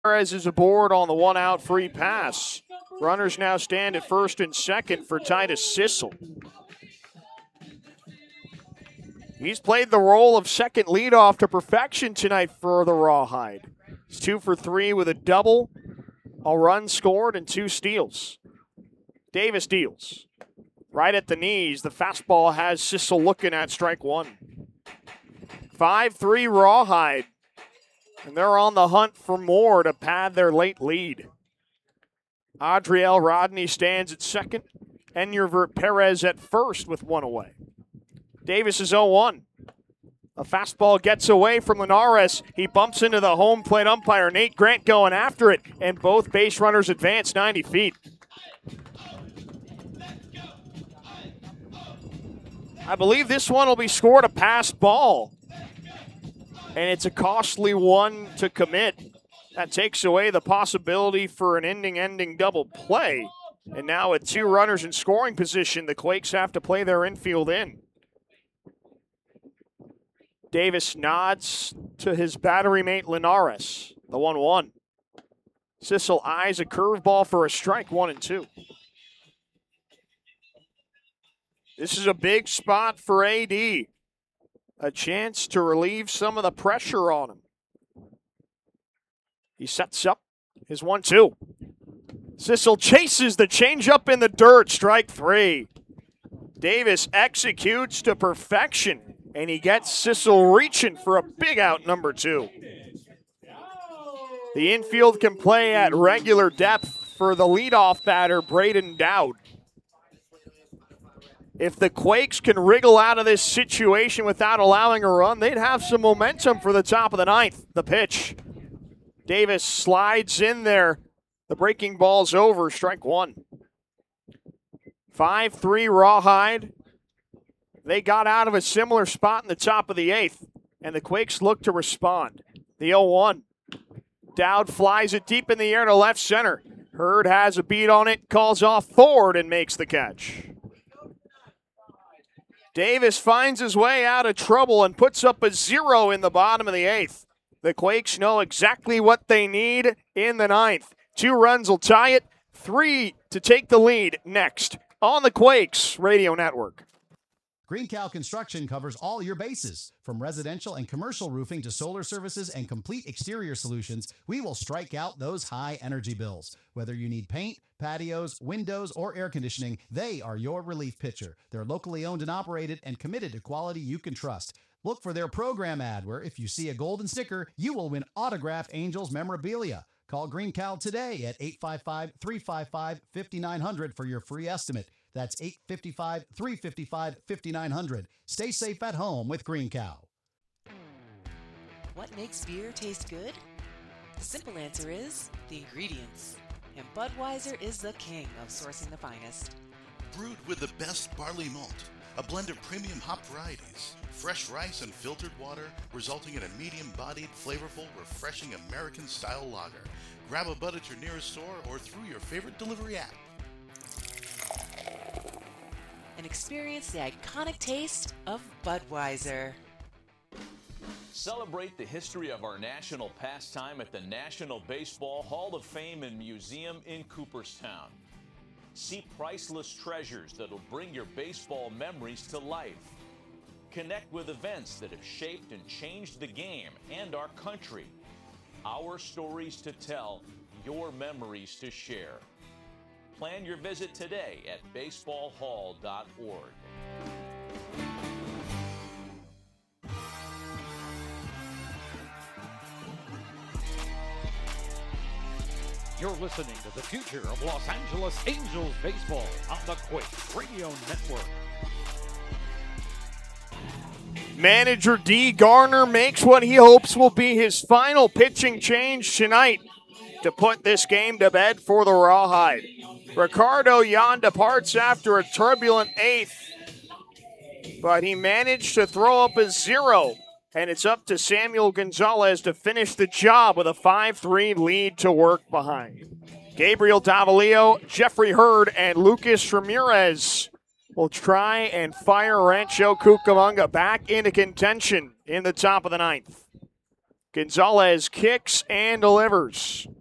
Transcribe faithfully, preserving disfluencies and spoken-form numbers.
Perez is aboard on the one-out free pass. Runners now stand at first and second for Titus Sissel. He's played the role of second leadoff to perfection tonight for the Rawhide. He's two for three with a double, a run scored, and two steals. Davis deals. Right at the knees, the fastball has Sissel looking at strike one. five three Rawhide, and they're on the hunt for more to pad their late lead. Adriel Rodney stands at second, Enurvert Perez at first with one away. Davis is oh one. A fastball gets away from Linares. He bumps into the home plate umpire, Nate Grant, going after it, and both base runners advance ninety feet. I believe this one will be scored a pass ball, and it's a costly one to commit. That takes away the possibility for an ending-ending double play. And now with two runners in scoring position, the Quakes have to play their infield in. Davis nods to his battery mate Linares, the one one. Sissel eyes a curveball for a strike, one and two. This is a big spot for A D. A chance to relieve some of the pressure on him. He sets up his one two. Sissel chases the changeup in the dirt, strike three. Davis executes to perfection, and he gets Sissel reaching for a big out number two. The infield can play at regular depth for the leadoff batter, Braden Dowd. If the Quakes can wriggle out of this situation without allowing a run, they'd have some momentum for the top of the ninth. The pitch. Davis slides in there. The breaking ball's over, strike one. five three Rawhide. They got out of a similar spot in the top of the eighth, and the Quakes look to respond. The oh one. Dowd flies it deep in the air to left center. Hurd has a beat on it, calls off Ford, and makes the catch. Davis finds his way out of trouble and puts up a zero in the bottom of the eighth. The Quakes know exactly what they need in the ninth. Two runs will tie it, three to take the lead next on the Quakes Radio Network. Green Cow Construction covers all your bases. From residential and commercial roofing to solar services and complete exterior solutions, we will strike out those high energy bills. Whether you need paint, patios, windows, or air conditioning, they are your relief pitcher. They're locally owned and operated and committed to quality you can trust. Look for their program ad where if you see a golden sticker, you will win autographed Angels memorabilia. Call Green Cow today at eight five five, three five five, five nine zero zero for your free estimate. That's eight five five, three five five, five nine zero zero. Stay safe at home with Green Cow. What makes beer taste good? The simple answer is the ingredients. And Budweiser is the king of sourcing the finest. Brewed with the best barley malt, a blend of premium hop varieties, fresh rice and filtered water, resulting in a medium-bodied, flavorful, refreshing American-style lager. Grab a Bud at your nearest store or through your favorite delivery app. And experience the iconic taste of Budweiser. Celebrate the history of our national pastime at the National Baseball Hall of Fame and Museum in Cooperstown. See priceless treasures that'll bring your baseball memories to life. Connect with events that have shaped and changed the game and our country. Our stories to tell, your memories to share. Plan your visit today at baseball hall dot org. You're listening to the future of Los Angeles Angels baseball on the Quake Radio Network. Manager Dee Garner makes what he hopes will be his final pitching change tonight to put this game to bed for the Rawhide. Ricardo Yan departs after a turbulent eighth, but he managed to throw up a zero, and it's up to Samuel Gonzalez to finish the job with a five three lead to work behind. Gabriel Davalillo, Jeffrey Hurd, and Lucas Ramirez will try and fire Rancho Cucamonga back into contention in the top of the ninth. Gonzalez kicks and delivers.